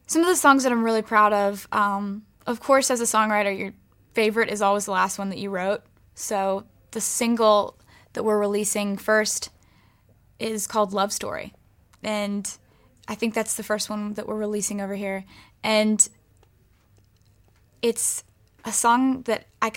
some of the songs that I'm really proud of course, as a songwriter, your favorite is always the last one that you wrote. So the single that we're releasing first is called Love Story. And I think that's the first one that we're releasing over here. And it's a song that I